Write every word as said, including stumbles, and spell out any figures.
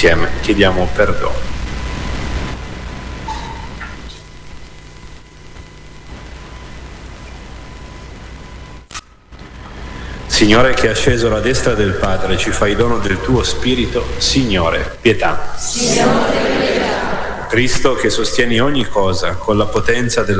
Insieme chiediamo perdono. Signore, che è asceso alla destra del Padre, ci fai dono del tuo Spirito, Signore, pietà. Signore, pietà. Cristo, che sostieni ogni cosa con la potenza della